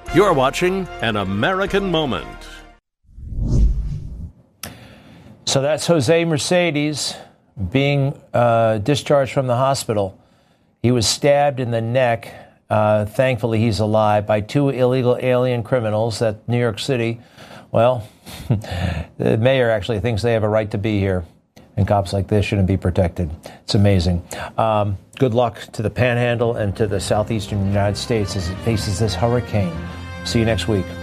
You're watching An American Moment. So that's Jose Mercedes being discharged from the hospital. He was stabbed in the neck. Thankfully, he's alive by 2 illegal alien criminals at New York City. Well, the mayor actually thinks they have a right to be here, and cops like this shouldn't be protected. It's amazing. Good luck to the Panhandle and to the southeastern United States as it faces this hurricane. See you next week.